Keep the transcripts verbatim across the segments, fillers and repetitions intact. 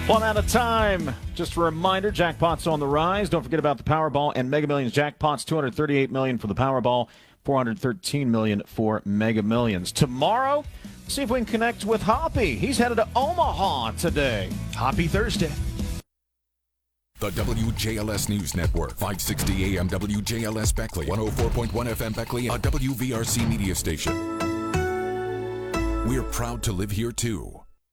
One at a time. Just a reminder, jackpot's on the rise. Don't forget about the Powerball and Mega Millions jackpots. two hundred thirty-eight million dollars for the Powerball, four hundred thirteen million dollars for Mega Millions. Tomorrow, see if we can connect with Hoppy. He's headed to Omaha today. Hoppy Thursday. The W J L S News Network, five sixty A M W J L S Beckley, one oh four point one F M Beckley, a W V R C media station. We're proud to live here, too.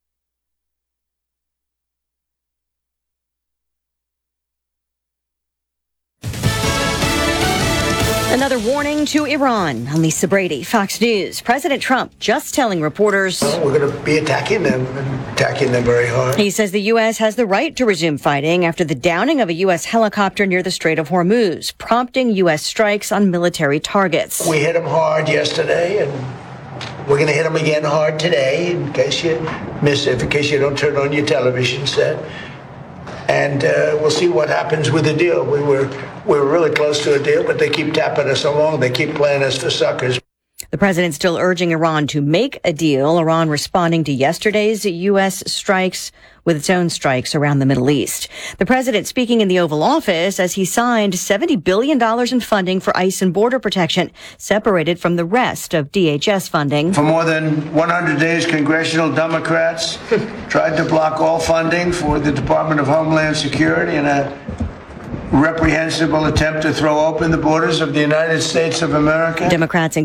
Another warning to Iran. I'm Lisa Brady, Fox News. President Trump just telling reporters, well, we're going to be attacking them and attacking them very hard. He says the U S has the right to resume fighting after the downing of a U S helicopter near the Strait of Hormuz, prompting U S strikes on military targets. We hit them hard yesterday, and we're going to hit them again hard today, in case you miss it, in case you don't turn on your television set. And uh, we'll see what happens with the deal. We were we were really close to a deal, but they keep tapping us along. They keep playing us for suckers. The president still urging Iran to make a deal. Iran responding to yesterday's U S strikes with its own strikes around the Middle East. The president speaking in the Oval Office as he signed seventy billion dollars in funding for ICE and border protection, separated from the rest of D H S funding. For more than one hundred days, congressional Democrats tried to block all funding for the Department of Homeland Security in a reprehensible attempt to throw open the borders of the United States of America. Democrats